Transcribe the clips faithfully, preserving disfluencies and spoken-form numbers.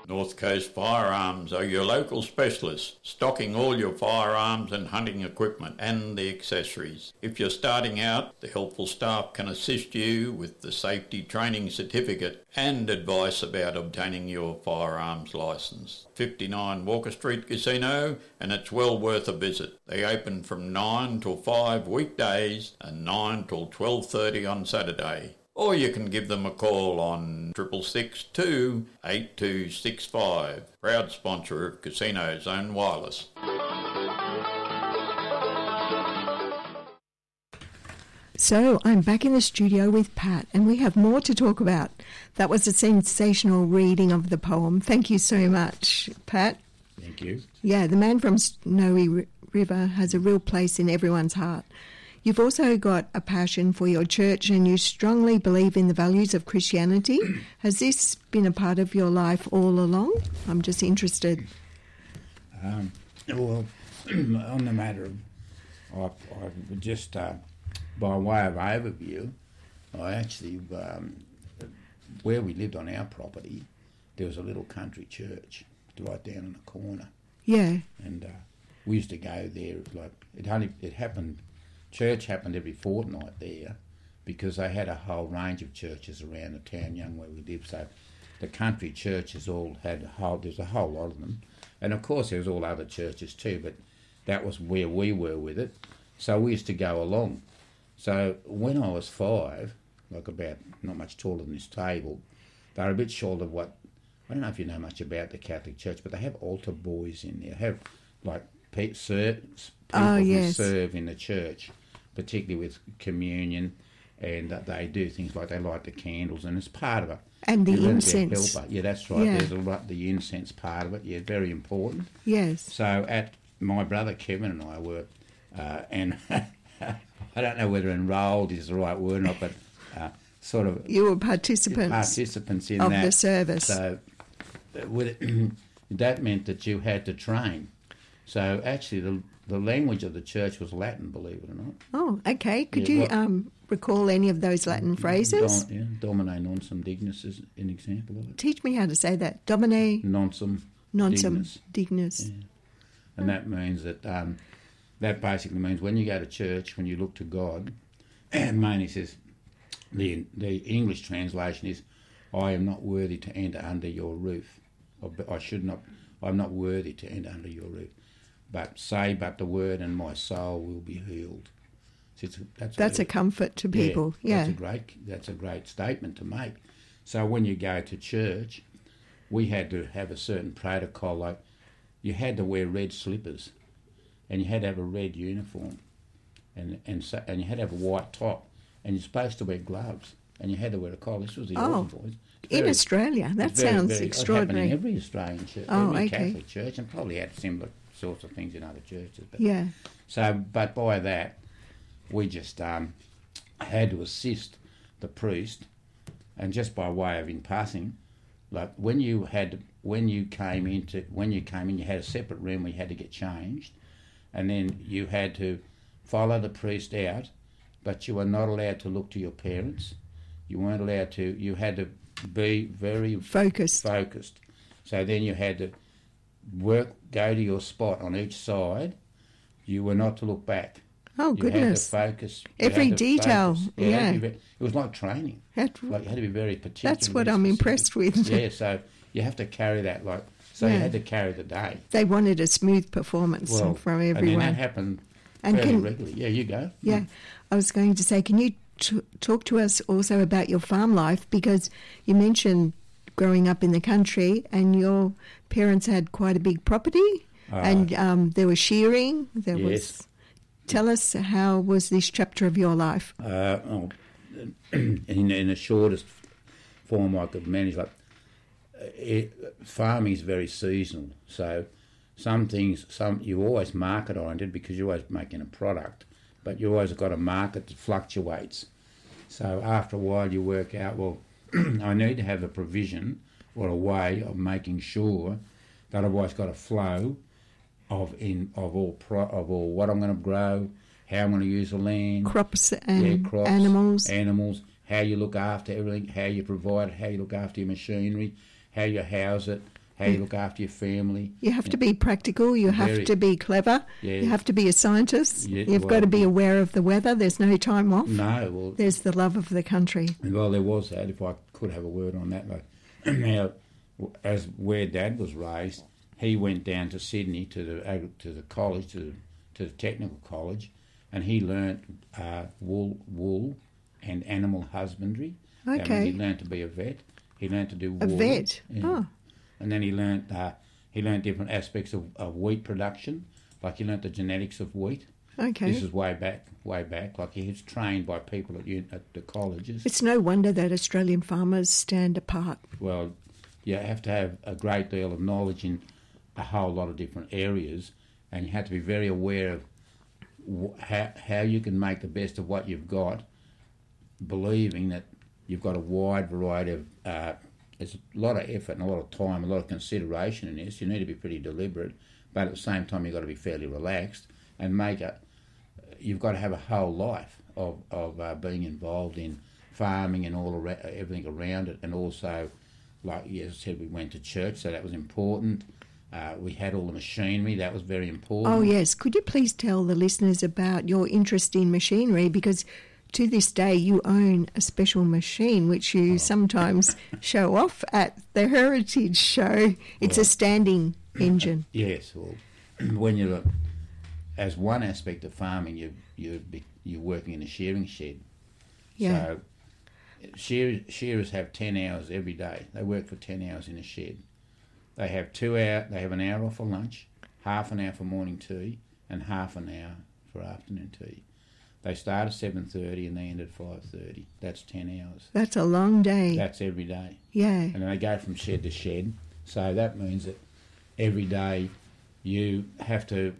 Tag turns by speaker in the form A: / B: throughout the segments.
A: North Coast Firearms are your local specialists, stocking all your firearms and hunting equipment and the accessories. If you're starting out, the helpful staff can assist you with the safety training certificate and advice about obtaining your firearms licence. fifty-nine Walker Street Casino, and it's well worth a visit. They open from nine till five weekdays and nine till twelve thirty on Saturday. Or you can give them a call on triple six two eight two six five. Proud sponsor of Casino Zone Wireless.
B: So I'm back in the studio with Pat, and we have more to talk about. That was a sensational reading of the poem. Thank you so much, Pat.
C: Thank you.
B: Yeah, the man from Snowy R- River has a real place in everyone's heart. You've also got a passion for your church, and you strongly believe in the values of Christianity. Has this been a part of your life all along? I'm just interested.
C: Um, well, on the matter of, I, I just uh, by way of overview, I actually, um, where we lived on our property, there was a little country church right down in the corner.
B: Yeah.
C: And uh, we used to go there. Like it only it happened. Church happened every fortnight there because they had a whole range of churches around the town, young where we lived. So the country churches all had a whole, there's a whole lot of them. And of course there was all other churches too, but that was where we were with it. So we used to go along. So when I was five, like about not much taller than this table, they were a bit short of what, I don't know if you know much about the Catholic Church, but they have altar boys in there, have like pe- ser- people
B: oh,
C: who
B: yes.
C: serve in the church, particularly with communion, and uh, they do things like they light the candles, and it's part of it.
B: And the
C: They're
B: incense.
C: helper. Yeah, that's right.
B: Yeah.
C: There's a lot, the incense part of it. Yeah, very important.
B: Yes.
C: So at my brother Kevin and I were, uh, and I don't know whether enrolled is the right word or not, but uh, sort of
B: you were participants,
C: participants in
B: of
C: that.
B: the service.
C: So uh, with it, that meant that you had to train. So actually, the the language of the church was Latin, believe it or not.
B: Oh, okay. Could
C: Yeah,
B: you
C: well-
B: um, recall any of those Latin phrases?
C: Dom, yeah, Domine nonsum dignus is an example of it.
B: Teach me how to say that. Domine
C: Nonsum
B: nonsum
C: dignus.
B: dignus.
C: Yeah. And that means that um, that basically means when you go to church, when you look to God, and mainly says the the English translation is, "I am not worthy to enter under your roof." Or, I should not. I'm not worthy to enter under your roof. But say but the word, and my soul will be healed. So it's, that's
B: That's a
C: it,
B: comfort to people.
C: Yeah,
B: Yeah.
C: that's a great. That's a great statement to make. So when you go to church, we had to have a certain protocol. Like you had to wear red slippers, and you had to have a red uniform, and and so, and you had to have a white top, and you're supposed to wear gloves, and you had to wear a collar. This was the
B: Oh.
C: Aussie boys.
B: In
C: Very-
B: Australia, that
C: very,
B: sounds
C: very,
B: extraordinary.
C: It happened in every Australian church,
B: Oh,
C: every
B: okay.
C: Catholic church, and probably had similar sorts of things in other churches. But
B: Yeah.
C: So, but by that, we just um, had to assist the priest, and just by way of in passing, like when you had when you came into when you came in, you had a separate room where you had to get changed, and then you had to follow the priest out, but you were not allowed to look to your parents. You weren't allowed to. You had to be very
B: Focused.
C: focused. So then you had to work, go to your spot on each side. You were not to look back.
B: Oh,
C: You
B: goodness.
C: had to focus. You
B: Every
C: had to
B: detail,
C: focus. Yeah, it had to
B: yeah.
C: be ve- it was like training.
B: That-
C: Like you had to be very particular.
B: That's what
C: very
B: I'm
C: specific.
B: impressed with.
C: Yeah, so you have to carry that like. So
B: Yeah.
C: you had to carry the day.
B: They wanted a smooth performance
C: Well,
B: from
C: and then
B: everyone.
C: that happened
B: And
C: fairly
B: can-
C: regularly. Yeah, you go.
B: Yeah, I was going to say, can you t- talk to us also about your farm life? Because you mentioned growing up in the country, and your parents had quite a big property,
C: Uh,
B: and um, there was shearing. There
C: Yes.
B: was. Tell us, how was this chapter of your life?
C: Uh, oh, in, in the shortest form I could manage, like uh, it, farming is very seasonal. So some things, some you always market oriented because you're always making a product, but you always got a market that fluctuates. So after a while, you work out, well, I need to have a provision or a way of making sure that I've always got a flow of in of all pro, of all what I'm going to grow, how I'm going to use the land,
B: Crops and
C: yeah, crops,
B: animals.
C: animals, how you look after everything, how you provide it, how you look after your machinery, how you house it, how you look after your family.
B: You have to be practical, you have
C: Very-
B: to be clever,
C: Yeah.
B: you have to be a scientist,
C: Yeah,
B: you've
C: well-
B: got to be aware of the weather, there's no time off.
C: No, well,
B: There's the love of the country.
C: well, there was that. If I could have a word on that, like now, as where Dad was raised, he went down to Sydney to the ag- to the college, to the, to the technical college, and he learnt uh, wool, wool, and animal husbandry. That means
B: Okay.
C: he learnt to be a vet. He learnt to do
B: A
C: wool.
B: vet?
C: Yeah.
B: Oh.
C: And then he learnt uh, he learnt different aspects of, of wheat production. Like he learnt the genetics of wheat.
B: Okay.
C: This is way back, way back. Like he was trained by people at, uni- at the colleges.
B: It's no wonder that Australian farmers stand apart.
C: Well, you have to have a great deal of knowledge in a whole lot of different areas, and you have to be very aware of wh- how, how you can make the best of what you've got, believing that you've got a wide variety of... Uh, there's a lot of effort and a lot of time, a lot of consideration in this. You need to be pretty deliberate, but at the same time you've got to be fairly relaxed and make a... You've got to have a whole life of, of uh, being involved in farming and all ar- everything around it, and also... Like as I said, we went to church, so that was important. Uh, we had all the machinery, that was very important.
B: Oh, yes. Could you please tell the listeners about your interest in machinery? Because to this day you own a special machine which you
C: Oh.
B: sometimes show off at the Heritage Show. It's
C: Well-
B: a standing engine.
C: Yes, well, when you're, as one aspect of farming, you you be, you're working in a shearing shed.
B: Yeah.
C: So shearers, shearers have ten hours every day. They work for ten hours in a shed. They have two hour. They have an hour off for lunch, half an hour for morning tea, and half an hour for afternoon tea. They start at seven thirty and they end at five thirty. That's ten hours.
B: That's a long day.
C: That's every day.
B: yeah.
C: And then they go from shed to shed. So that means that every day you have to,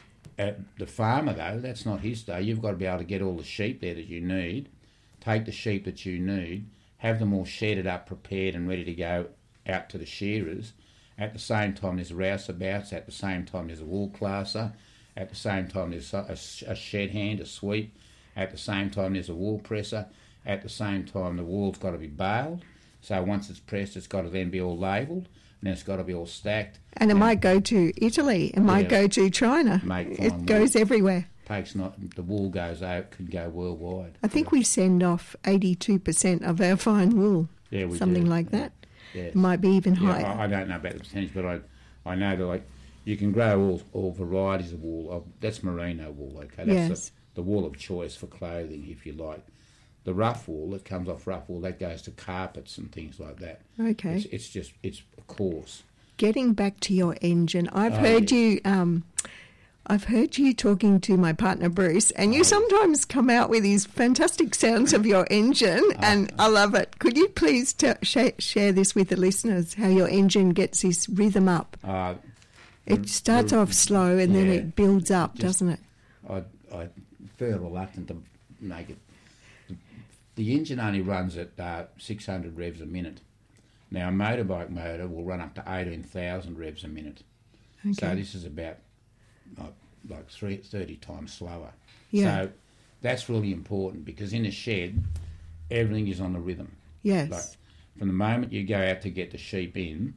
C: at the farmer though, that's not his day. You've got to be able to get all the sheep there that you need, take the sheep that you need, have them all shedded up, prepared and ready to go out to the shearers. At the same time there's rouseabouts, at the same time there's a wool classer, at the same time there's a, a shed hand, a sweep, at the same time there's a wool presser, at the same time the wool's got to be baled. So once it's pressed, it's got to then be all labelled, and then it's got to be all stacked.
B: And it might go to Italy. It might
C: Yeah.
B: go to China.
C: Make fine
B: It goes
C: wool.
B: everywhere.
C: Takes not the wool goes out, can go worldwide.
B: I think we send off eighty-two percent of our fine wool.
C: Yeah, we
B: Something
C: do.
B: like
C: Yeah.
B: that.
C: Yes.
B: It might be even
C: Yeah,
B: higher.
C: I, I don't know about the percentage, but I I know that like you can grow all, all varieties of wool. Of, that's merino wool, okay. That's
B: Yes.
C: the, the wool of choice for clothing, if you like. The rough wool that comes off rough wool that goes to carpets and things like that.
B: Okay.
C: It's, it's just it's coarse.
B: Getting back to your engine, I've
C: Oh,
B: heard
C: yeah.
B: you. Um, I've heard you talking to my partner Bruce, and you
C: Oh.
B: sometimes come out with these fantastic sounds of your engine,
C: Oh.
B: and I love it. Could you please t- sh- share this with the listeners? How your engine gets this rhythm up?
C: Uh,
B: It
C: the-
B: starts
C: the-
B: off slow, and then
C: yeah,
B: it builds up,
C: just-
B: doesn't it?
C: I I feel reluctant to make it. The, the engine only runs at uh, six hundred revs a minute. Now a motorbike motor will run up to eighteen thousand revs a minute. So
B: Okay.
C: this is about like, like three, thirty times slower.
B: Yeah.
C: So that's really important because in a shed, everything is on the rhythm.
B: Yes.
C: Like from the moment you go out to get the sheep in,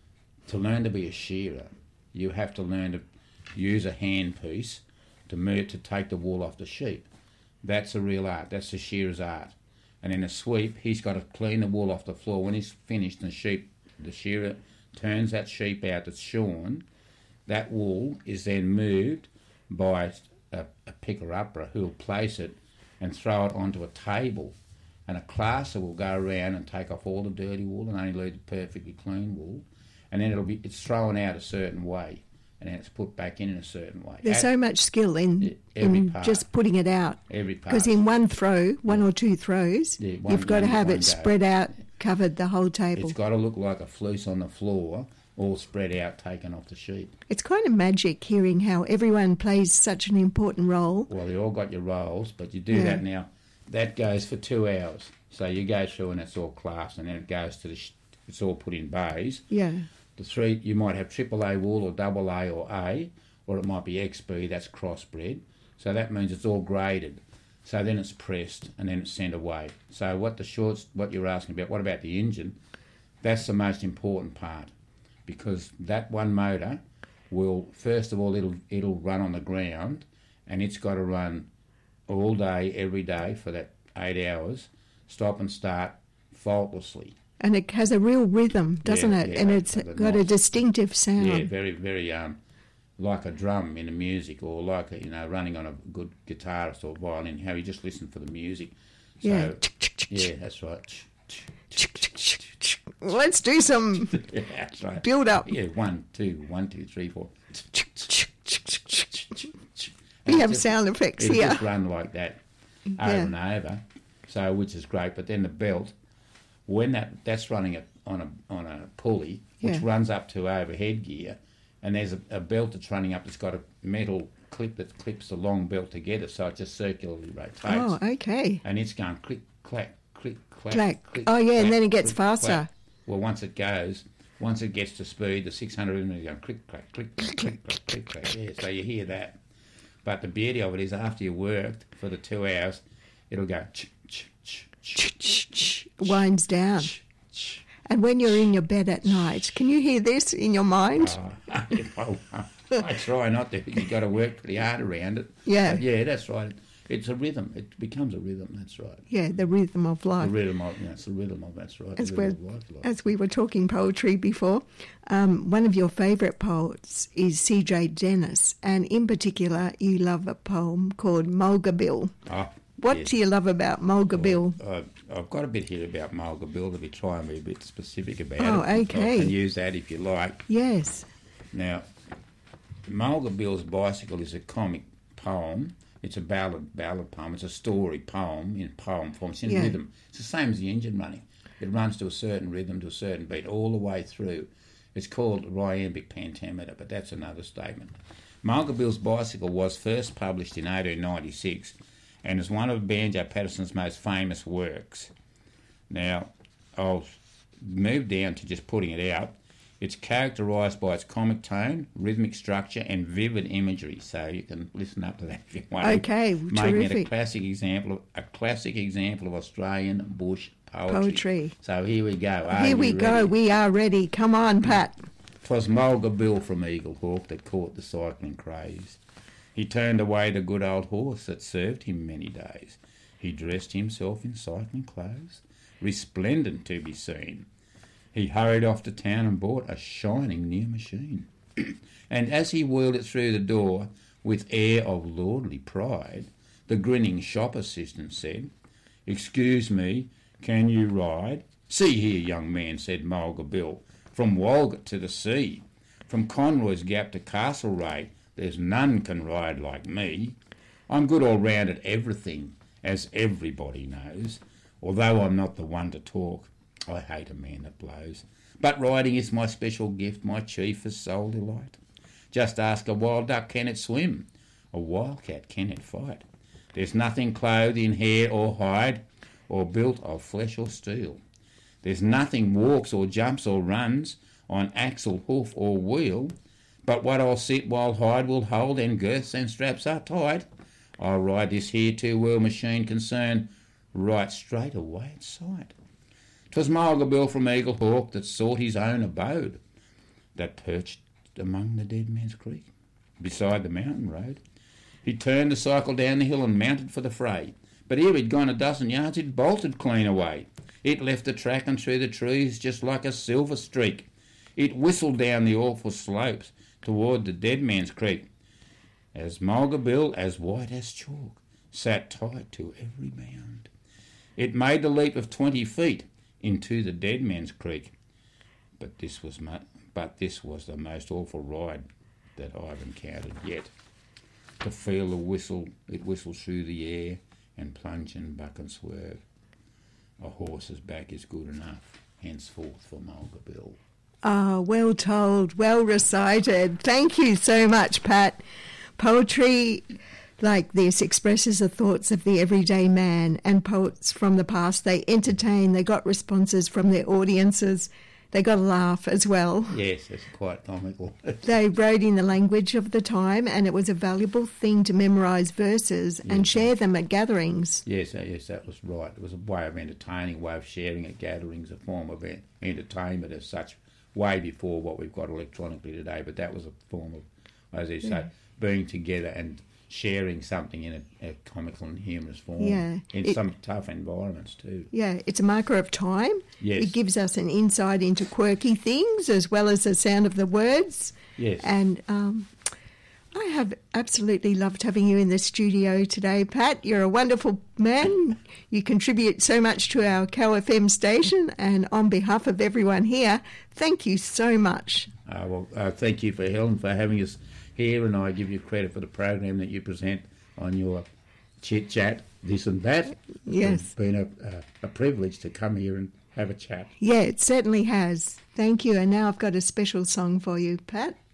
C: to learn to be a shearer, you have to learn to use a handpiece to move, to take the wool off the sheep. That's a real art. That's the shearer's art. And in a sweep, he's got to clean the wool off the floor. When he's finished, and the sheep, the shearer turns that sheep out that's shorn. That wool is then moved by a, a picker-upper who'll place it and throw it onto a table. And a classer will go around and take off all the dirty wool and only leave the perfectly clean wool. And then it'll be it's thrown out a certain way, and then it's put back in in a certain way.
B: There's
C: At
B: so much skill in,
C: every
B: in
C: part.
B: just putting it out.
C: every part.
B: Because in one throw, one or two throws,
C: Yeah, one-
B: you've got to
C: one-
B: have
C: one
B: it
C: go.
B: spread out, covered the whole table.
C: It's got to look like a fleece on the floor, all spread out, taken off the sheet.
B: It's kind of magic hearing how everyone plays such an important role.
C: Well, you all got your roles, but you do
B: Yeah.
C: that now. That goes for two hours. So you go through and it's all classed, and then it goes to the. Sh- it's all put in bays.
B: Yeah.
C: The three, you might have triple A wool or double A or A, or it might be X B, that's crossbred. So that means it's all graded. So then it's pressed and then it's sent away. So what the shorts, what you're asking about, what about the engine? That's the most important part, because that one motor will, first of all, it'll it'll run on the ground, and it's got to run all day, every day for that eight hours, stop and start faultlessly.
B: And it has a real rhythm, doesn't
C: Yeah,
B: it?
C: yeah,
B: and it's
C: it's a
B: got a
C: nice-
B: distinctive sound.
C: Yeah, very, very um, like a drum in the music, or like a, you know, running on a good guitarist or violin. How you just listen for the music. So,
B: Yeah.
C: yeah, that's right.
B: Let's do some
C: Yeah, that's right.
B: build up.
C: Yeah, one, two, one, two, three, four.
B: We
C: And
B: have
C: it just-
B: sound effects
C: It
B: here.
C: just run like that over
B: Yeah.
C: and over, so which is great. But then the belt, when that that's running it on a on a pulley, which
B: Yeah.
C: runs up to overhead gear, and there's a, a belt that's running up that's got a metal clip that clips the long belt together, so it just circularly rotates.
B: Oh, okay.
C: And it's going click, clack, click, clack.
B: Clack.
C: click,
B: Oh, yeah, and
C: clack,
B: then it gets
C: click,
B: faster.
C: clack. Well, once it goes, once it gets to speed, the six hundred rhythm is going click, clack, click, clack, click, clack, click, clack. Yeah, so you hear that. But the beauty of it is after you worked for the two hours, it'll go ch, ch, ch, ch,
B: Winds down.
C: ch, ch.
B: And when you're in your bed at night, can you hear this in your mind?
C: Oh, well, I try not to. You've got to work pretty hard around it.
B: Yeah.
C: But yeah, that's right. It's a rhythm. It becomes a rhythm. That's right.
B: Yeah, the rhythm of
C: The
B: life.
C: rhythm of, yeah, it's the rhythm of, that's right.
B: As,
C: the
B: we're,
C: rhythm of life, like.
B: as we were talking poetry before, um, one of your favourite poets is C J Dennis, and in particular, you love a poem called Mulga Bill.
C: Oh,
B: What
C: yes.
B: do you love about Mulga Bill?
C: Uh, I've got a bit here about Mulga Bill to be trying to be a bit specific about
B: Oh,
C: it.
B: okay.
C: I can use that if you like.
B: Yes.
C: Now, Mulga Bill's Bicycle is a comic poem. It's a ballad ballad poem. It's a story poem in poem form. It's in
B: Yeah.
C: rhythm. It's the same as the engine running. It runs to a certain rhythm, to a certain beat, all the way through. It's called rhythmic pentameter, but that's another statement. Mulga Bill's Bicycle was first published in eighteen ninety-six and is one of Banjo Patterson's most famous works. Now, I'll move down to just putting it out. It's characterised by its comic tone, rhythmic structure, and vivid imagery. So you can listen up to that if you want.
B: Okay,
C: Making it a
B: terrific.
C: classic example of a classic example of Australian bush poetry.
B: Poetry.
C: So here we go. Are
B: Here we
C: you
B: go.
C: ready?
B: We are ready. Come on, Pat.
C: 'Twas Mulga Bill from Eagle Hawk that caught the cycling craze. He turned away the good old horse that served him many days. He dressed himself in cycling clothes, resplendent to be seen. He hurried off to town and bought a shining new machine. And as he wheeled it through the door with air of lordly pride, the grinning shop assistant said, "Excuse me, can you ride?" "See here, young man," said Mulga Bill, "from Walgett to the sea, from Conroy's Gap to Castlereagh, there's none can ride like me. I'm good all round at everything, as everybody knows, although I'm not the one to talk. I hate a man that blows. But riding is my special gift, my chiefest sole delight. Just ask a wild duck, can it swim? A wildcat, can it fight? There's nothing clothed in hair or hide, or built of flesh or steel. There's nothing walks or jumps or runs on axle, hoof or wheel, but what I'll sit while hide will hold and girths and straps are tied. I'll ride this here two-wheel machine concern right straight away at sight. 'Twas Mulga Bill from Eagle Hawk that sought his own abode, that perched among the Dead Man's Creek, beside the mountain road. He turned the cycle down the hill and mounted for the fray, but ere he'd gone a dozen yards it bolted clean away. It left the track and through the trees just like a silver streak. It whistled down the awful slopes toward the Dead Man's Creek, as Mulga Bill, as white as chalk, sat tight to every bound. It made the leap of twenty feet into the Dead Man's Creek, but this was mu- but this was the most awful ride that I've encountered yet. To feel the whistle, it whistles through the air and plunge and buck and swerve. A horse's back is good enough, henceforth for Mulga Bill.
B: Ah, well told, well recited. Thank you so much, Pat. Poetry like this expresses the thoughts of the everyday man, and poets from the past, they entertain, they got responses from their audiences, they got a laugh as well.
C: Yes, it's quite comical.
B: They wrote in the language of the time, and it was a valuable thing to memorise verses and share them at gatherings.
C: Yes, uh, yes, that was right. It was a way of entertaining, a way of sharing at gatherings, a form of en- entertainment as such way before what we've got electronically today, but that was a form of, as you say, being together and sharing something in a, a comical and humorous form
B: Yeah.
C: in
B: It-
C: some tough environments too.
B: Yeah, it's a marker of time.
C: Yes.
B: It gives us an insight into quirky things as well as the sound of the words.
C: Yes.
B: And um, I have absolutely loved having you in the studio today, Pat. You're a wonderful man. You contribute so much to our C O F M station, and on behalf of everyone here, thank you so much.
C: Uh, well, uh, thank you for Helen for having us here, and I give you credit for the program that you present on your chit chat, this and that.
B: Yes.
C: It's been a, a, a privilege to come here and have a chat.
B: Yeah, it certainly has. Thank you. And now I've got a special song for you, Pat.